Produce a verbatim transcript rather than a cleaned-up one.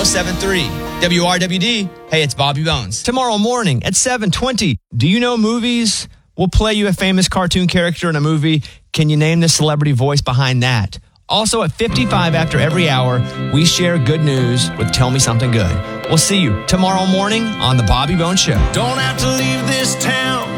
seven three. W R W D, hey, it's Bobby Bones. Tomorrow morning at seven twenty, do you know movies? We'll play you a famous cartoon character in a movie. Can you name the celebrity voice behind that? Also at fifty-five after every hour, we share good news with Tell Me Something Good. We'll see you tomorrow morning on The Bobby Bones Show. Don't have to leave this town.